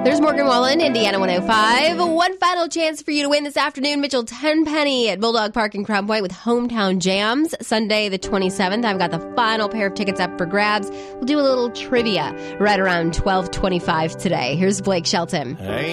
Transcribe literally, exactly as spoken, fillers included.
There's Morgan Wallen, Indiana one oh five. One final chance for you to win this afternoon. Mitchell Tenpenny at Bulldog Park in Crown Point with Hometown Jams. Sunday the twenty-seventh. I've got the final pair of tickets up for grabs. We'll do a little trivia right around twelve twenty-five today. Here's Blake Shelton. Hey.